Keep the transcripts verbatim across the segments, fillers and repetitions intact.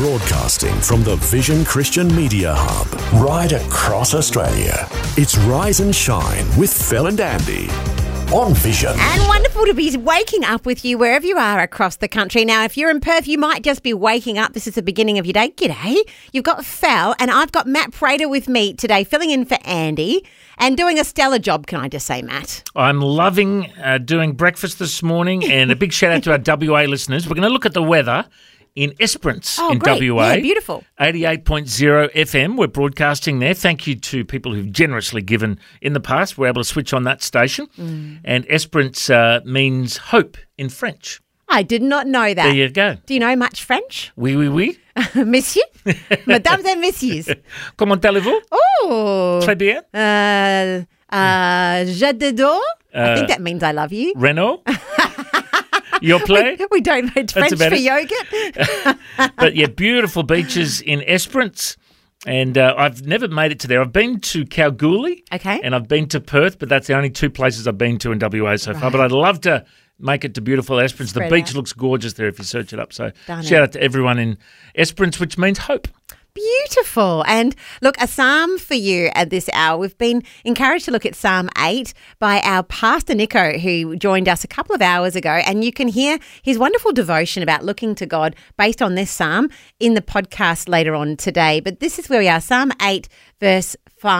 Broadcasting from the Vision Christian Media Hub, right across Australia. It's Rise and Shine with Phil and Andy on Vision. And wonderful to be waking up with you wherever you are across the country. Now, if you're in Perth, you might just be waking up. This is the beginning of your day. G'day. You've got Fel, and I've got Matt Prater with me today, filling in for Andy and doing a stellar job, can I just say, Matt? I'm loving uh, doing breakfast this morning, and a big shout out to our W A listeners. We're going to look at the weather in Esperance oh, in great. W A. Yeah, beautiful. eighty-eight point oh F M. We're broadcasting there. Thank you to people who've generously given in the past. We're able to switch on that station. Mm. And Esperance uh, means hope in French. I did not know that. There you go. Do you know much French? Oui, oui, oui. Monsieur? Mesdames et messieurs. Comment allez-vous? Oh. Très bien. Uh, uh, je t'adore. Uh, I think that means I love you. Renault? Your play? We, we don't know French for yogurt. But yeah, beautiful beaches in Esperance. And uh, I've never made it to there. I've been to Kalgoorlie. Okay. And I've been to Perth, but that's the only two places I've been to in W A so right. far. But I'd love to make it to beautiful Esperance. Spread the beach out. looks gorgeous there if you search it up. So Done shout it. out to everyone in Esperance, which means hope. Beautiful. And look, a psalm for you at this hour. We've been encouraged to look at Psalm eight by our Pastor Nico, who joined us a couple of hours ago. And you can hear his wonderful devotion about looking to God based on this psalm in the podcast later on today. But this is where we are. Psalm eight, verse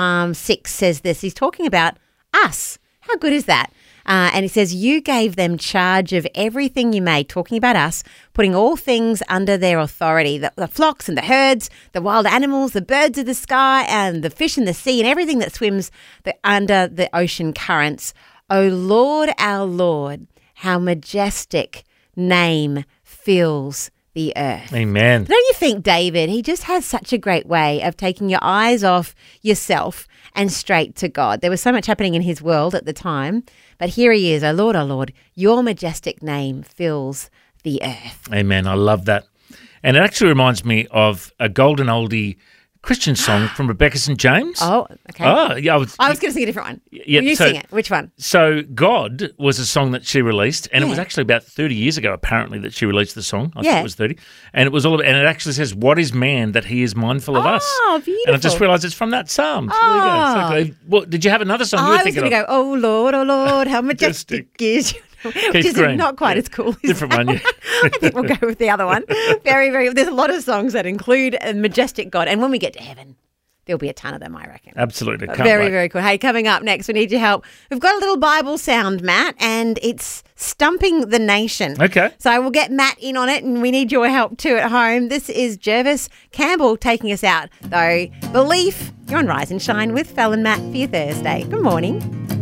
six says this. He's talking about us. How good is that? Uh, and he says, you gave them charge of everything you made, talking about us, putting all things under their authority, the, the flocks and the herds, the wild animals, the birds of the sky and the fish in the sea and everything that swims the, under the ocean currents. O Lord, our Lord, how majestic name fills the earth. Amen. Don't you think, David, he just has such a great way of taking your eyes off yourself and straight to God. There was so much happening in his world at the time, but here he is, O Lord, our Lord, your majestic name fills the earth. Amen. I love that. And it actually reminds me of a golden oldie Christian song from Rebecca Saint James. Oh, okay. Oh, yeah. I was, I was going to sing a different one. Yeah, Will you so, sing it? Which one? So God was a song that she released, and yeah. it was actually about thirty years ago, apparently, that she released the song. I yeah. think it was thirty. And it was all about, and it actually says, what is man that he is mindful of oh, us? Oh, beautiful. And I just realised it's from that psalm. So oh. there you go. Exactly. Well, did you have another song you were I was thinking going to of? go, oh, Lord, oh, Lord, how majestic is you. Which is Green. not quite yeah. as cool. Different one, yeah. I think we'll go with the other one. Very, very. There's a lot of songs that include a majestic God. And when we get to heaven, there'll be a ton of them, I reckon. Absolutely. Can't very, wait. very cool. Hey, coming up next, we need your help. We've got a little Bible sound, Matt, and it's Stumping the Nation. Okay. So we'll get Matt in on it, and we need your help too at home. This is Jervis Campbell taking us out, though. Belief, you're on Rise and Shine with Fel and Matt for your Thursday. Good morning.